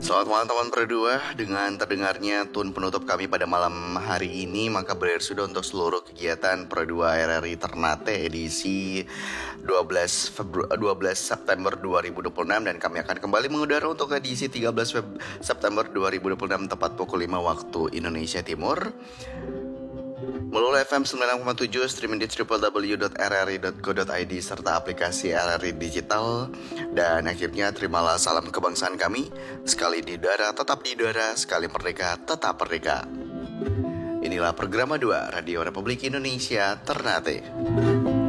Selamat malam teman berdua. Dengan terdengarnya tune penutup kami pada malam hari ini, maka berakhir sudah untuk seluruh kegiatan Pro2 RRI Ternate edisi 12 September 2026. Dan kami akan kembali mengudara untuk edisi 13 September 2026 tepat pukul 5 waktu Indonesia Timur melalui FM 96,7, streaming di www.rri.co.id serta aplikasi RRI Digital. Dan akhirnya terimalah salam kebangsaan kami. Sekali di udara, tetap di udara. Sekali merdeka, tetap merdeka. Inilah Programa 2 Radio Republik Indonesia Ternate.